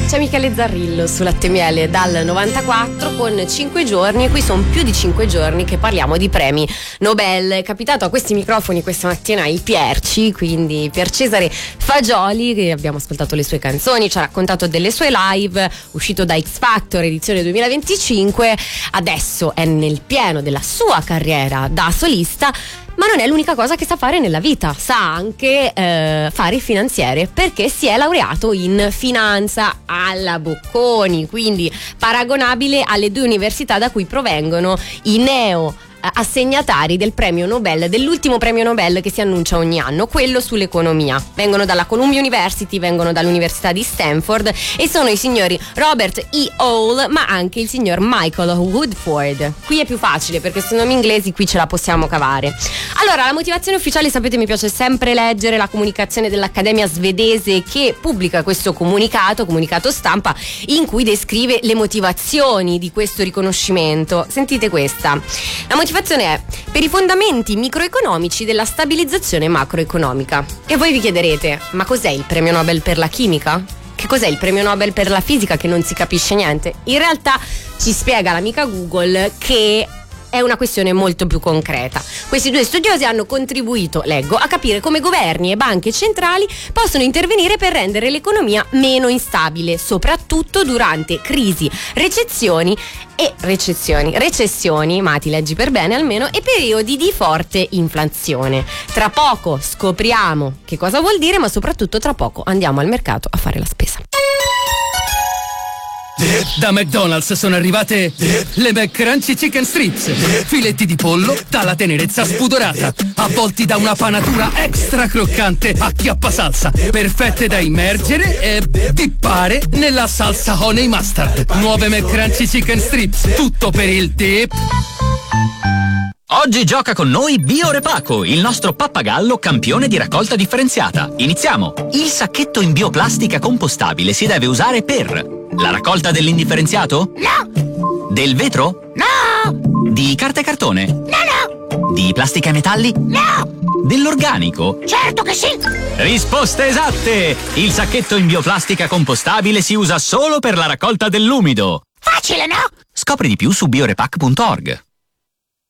C'è Michele Zarrillo su Latte e Miele dal 94 con 5 giorni, e qui sono più di 5 giorni che parliamo di premi Nobel. È capitato a questi microfoni questa mattina il Pierci, quindi Pier Cesare Fagioli, che abbiamo ascoltato le sue canzoni, ci ha raccontato delle sue live, uscito da X Factor edizione 2025, adesso è nel pieno della sua carriera da solista. Ma non è l'unica cosa che sa fare nella vita, sa anche fare il finanziere, perché si è laureato in finanza alla Bocconi, quindi paragonabile alle due università da cui provengono i neo assegnatari del premio Nobel, dell'ultimo premio Nobel che si annuncia ogni anno, quello sull'economia. Vengono dalla Columbia University, vengono dall'Università di Stanford e sono i signori Robert E. Hall, ma anche il signor Michael Woodford. Qui è più facile perché sono nomi inglesi, qui ce la possiamo cavare. Allora, la motivazione ufficiale, sapete, mi piace sempre leggere la comunicazione dell'Accademia svedese, che pubblica questo comunicato stampa, in cui descrive le motivazioni di questo riconoscimento. Sentite questa. La motivazione è: per i fondamenti microeconomici della stabilizzazione macroeconomica. E voi vi chiederete: ma cos'è il premio Nobel per la chimica? Che cos'è il premio Nobel per la fisica, che non si capisce niente? In realtà ci spiega l'amica Google che è una questione molto più concreta. Questi due studiosi hanno contribuito, leggo, a capire come governi e banche centrali possono intervenire per rendere l'economia meno instabile, soprattutto durante crisi, recessioni, ma ti leggi per bene almeno, e periodi di forte inflazione. Tra poco scopriamo che cosa vuol dire, ma soprattutto tra poco andiamo al mercato a fare la spesa. Da McDonald's sono arrivate le McCrunchy Chicken Strips, filetti di pollo dalla tenerezza spudorata, avvolti da una panatura extra croccante a chiappa salsa, perfette da immergere e dippare nella salsa honey mustard. Nuove McCrunchy Chicken Strips, tutto per il dip. Oggi gioca con noi Biorepaco, il nostro pappagallo campione di raccolta differenziata. Iniziamo! Il sacchetto in bioplastica compostabile si deve usare per la raccolta dell'indifferenziato? No! Del vetro? No! Di carta e cartone? No! Di plastica e metalli? No! Dell'organico? Certo che sì! Risposte esatte! Il sacchetto in bioplastica compostabile si usa solo per la raccolta dell'umido. Facile, no? Scopri di più su biorepac.org.